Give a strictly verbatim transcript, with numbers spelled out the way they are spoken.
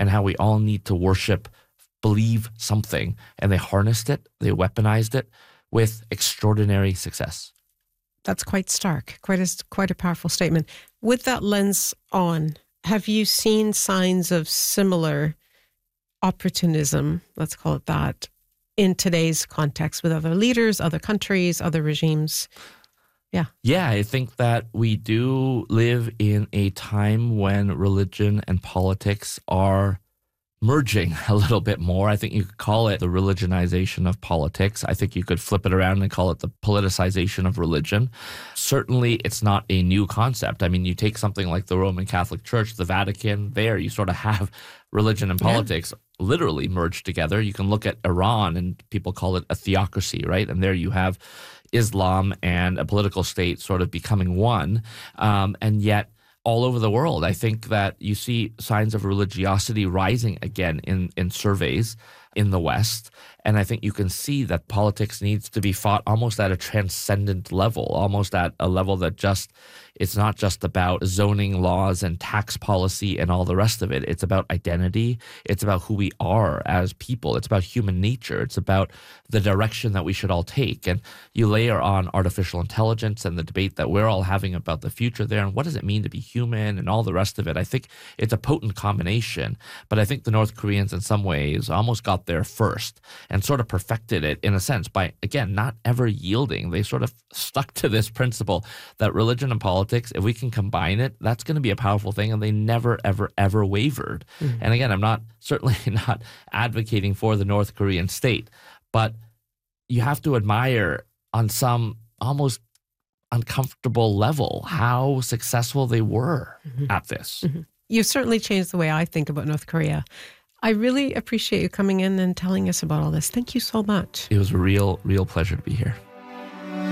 and how we all need to worship, believe something. And they harnessed it, they weaponized it with extraordinary success. That's quite stark, quite a, quite a powerful statement. With that lens on, have you seen signs of similar opportunism, let's call it that, in today's context with other leaders, other countries, other regimes? Yeah. Yeah, I think that we do live in a time when religion and politics are merging a little bit more. I think you could call it the religionization of politics. I think you could flip it around and call it the politicization of religion. Certainly, it's not a new concept. I mean, you take something like the Roman Catholic Church, the Vatican, there you sort of have religion and politics yeah. literally merged together. You can look at Iran, and people call it a theocracy, right? And there you have Islam and a political state sort of becoming one. Um, and yet, all over the world, I think that you see signs of religiosity rising again in, in surveys in the West. And I think you can see that politics needs to be fought almost at a transcendent level, almost at a level that just, it's not just about zoning laws and tax policy and all the rest of it. It's about identity. It's about who we are as people. It's about human nature. It's about the direction that we should all take. And you layer on artificial intelligence and the debate that we're all having about the future there and what does it mean to be human and all the rest of it. I think it's a potent combination. But I think the North Koreans in some ways almost got there first and sort of perfected it in a sense by, again, not ever yielding. They sort of stuck to this principle that religion and politics, if we can combine it, that's going to be a powerful thing. And they never, ever, ever wavered. Mm-hmm. And again, I'm not certainly not advocating for the North Korean state, but you have to admire on some almost uncomfortable level how successful they were mm-hmm. at this. Mm-hmm. You've certainly changed the way I think about North Korea. I really appreciate you coming in and telling us about all this. Thank you so much. It was a real, real pleasure to be here.